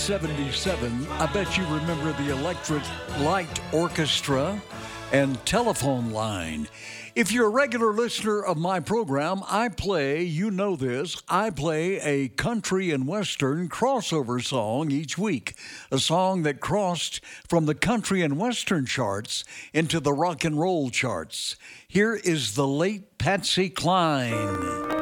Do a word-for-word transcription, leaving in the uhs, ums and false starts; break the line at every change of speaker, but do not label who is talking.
seventy-seven, I bet you remember the Electric Light Orchestra and Telephone Line. If you're a regular listener of my program, I play, you know this, I play a country and western crossover song each week. A song that crossed from the country and western charts into the rock and roll charts. Here is the late Patsy Cline.